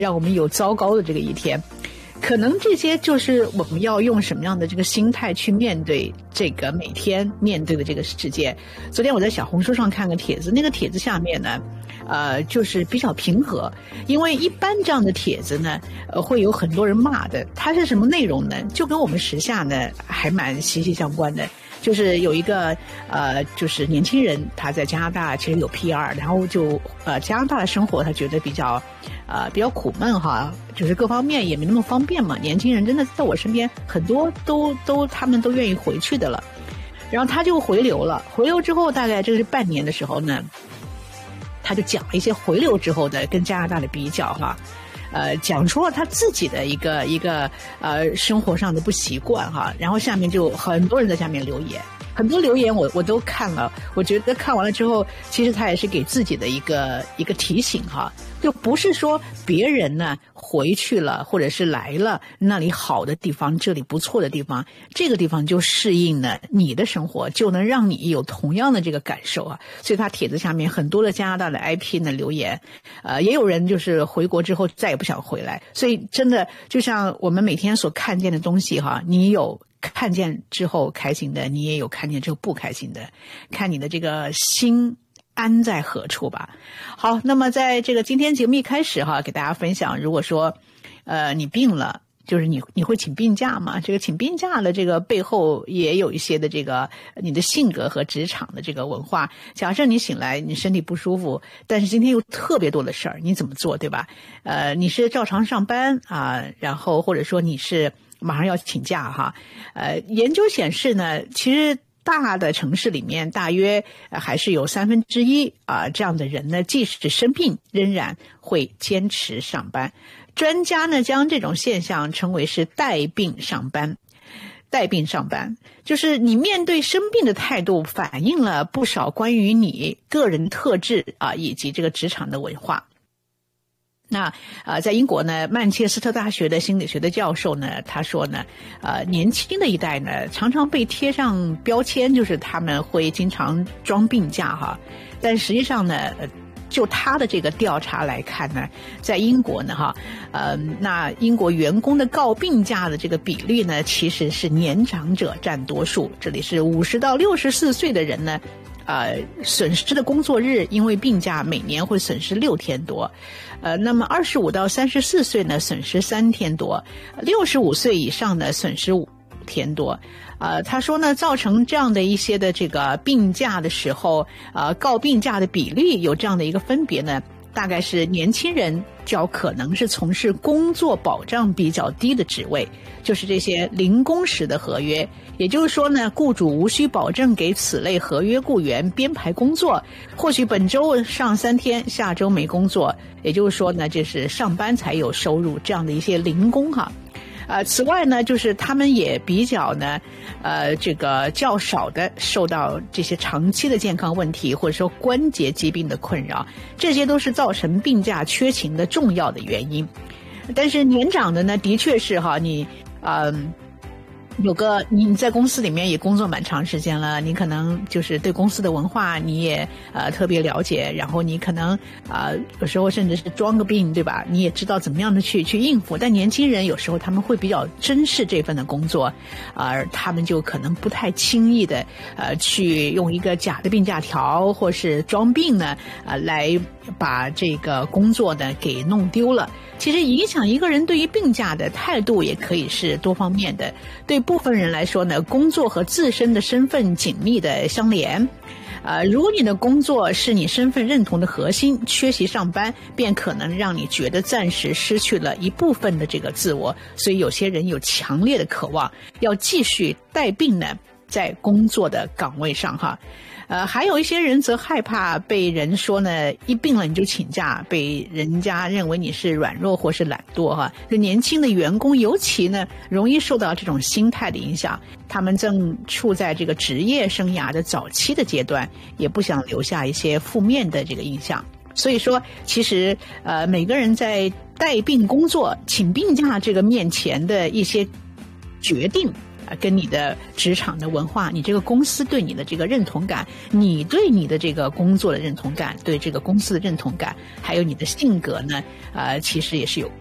让我们有糟糕的这个一天。可能这些就是我们要用什么样的这个心态去面对这个每天面对的这个世界。昨天我在小红书上看个帖子，那个帖子下面呢就是比较平和，因为一般这样的帖子呢会有很多人骂的。它是什么内容呢？就跟我们时下呢还蛮息息相关的。就是有一个就是年轻人，他在加拿大其实有 PR， 然后就加拿大的生活他觉得比较苦闷哈，就是各方面也没那么方便嘛。年轻人真的在我身边很多都他们都愿意回去的了，然后他就回流了。回流之后大概这是半年的时候呢，他就讲了一些回流之后的跟加拿大的比较哈。讲出了他自己的一个生活上的不习惯哈，然后下面就很多人在下面留言，很多留言我都看了，我觉得看完了之后，其实他也是给自己的一个提醒哈，就不是说别人呢回去了或者是来了那里好的地方，这里不错的地方，这个地方就适应了你的生活，就能让你有同样的这个感受啊。所以他帖子下面很多的加拿大的 IP 呢留言，也有人就是回国之后再也不想回来。所以真的就像我们每天所看见的东西哈，你有看见之后开心的，你也有看见之后不开心的，看你的这个心安在何处吧。好，那么在这个今天节目一开始哈，给大家分享，如果说你病了，就是你会请病假吗？这个请病假的这个背后也有一些的这个你的性格和职场的这个文化。假设你醒来你身体不舒服，但是今天有特别多的事儿，你怎么做，对吧？你是照常上班啊，然后或者说你是马上要请假哈。研究显示呢，其实大的城市里面大约还是有1/3这样的人呢，即使生病仍然会坚持上班。专家呢将这种现象称为是带病上班。带病上班就是你面对生病的态度反映了不少关于你个人特质以及这个职场的文化。那在英国呢，曼彻斯特大学的心理学的教授呢，他说呢，年轻的一代呢，常常被贴上标签，就是他们会经常装病假哈。但实际上呢，就他的这个调查来看呢，在英国呢那英国员工的告病假的这个比例呢，其实是年长者占多数。这里是50到64岁的人呢，损失的工作日因为病假每年会损失6天多。那么25到34岁呢，损失3天多；65岁以上呢，损失5天多。他说呢，造成这样的一些的这个病假的时候，告病假的比例有这样的一个分别呢，大概是年轻人较可能是从事工作保障比较低的职位，就是这些零工时的合约。也就是说呢，雇主无需保证给此类合约雇员编排工作，或许本周上3天，下周没工作。也就是说呢，这是上班才有收入，这样的一些零工哈。此外呢，就是他们也比较呢，这个较少的受到这些长期的健康问题或者说关节疾病的困扰，这些都是造成病假缺勤的重要的原因。但是年长的呢，的确是哈，你你在公司里面也工作蛮长时间了，你可能就是对公司的文化你也特别了解，然后你可能有时候甚至是装个病，对吧？你也知道怎么样的去应付。但年轻人有时候他们会比较珍视这份的工作，而他们就可能不太轻易的去用一个假的病假条或是装病呢来把这个工作呢给弄丢了。其实影响一个人对于病假的态度也可以是多方面的。对部分人来说呢，工作和自身的身份紧密的相连。如果你的工作是你身份认同的核心，缺席上班便可能让你觉得暂时失去了一部分的这个自我。所以有些人有强烈的渴望要继续带病呢在工作的岗位上哈。还有一些人则害怕被人说呢，一病了你就请假，被人家认为你是软弱或是懒惰哈。就年轻的员工尤其呢容易受到这种心态的影响，他们正处在这个职业生涯的早期的阶段，也不想留下一些负面的这个印象。所以说其实每个人在带病工作请病假这个面前的一些决定跟你的职场的文化，你这个公司对你的这个认同感，你对你的这个工作的认同感，对这个公司的认同感，还有你的性格呢，其实也是有